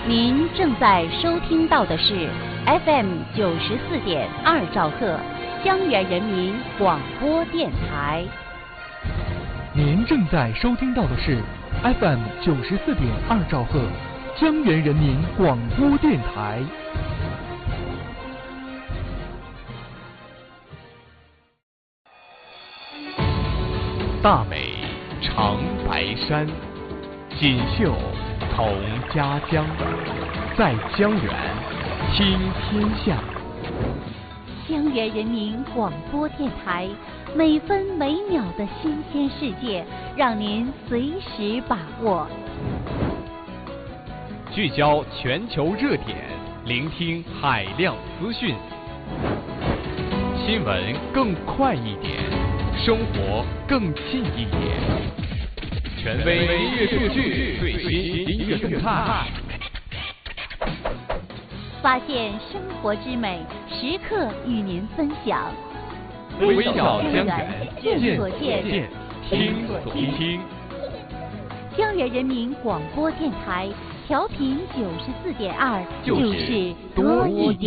您正在收听到的是 FM 94.2兆赫江源人民广播电台。 您正在收听到的是 FM 94.2兆赫江源人民广播电台。大美长白山，锦绣同家乡，在江源听天下。 江源人民广播电台，每分每秒的新鲜世界，让您随时把握。 聚焦全球热点，聆听海量资讯，新闻更快一点，生活更近一点。权威音乐数据，最新音乐动态， 发现生活之美，时刻与您分享。 微笑江源，见所见，听所听。 江源人民广播电台，调频94.2，就是多一点。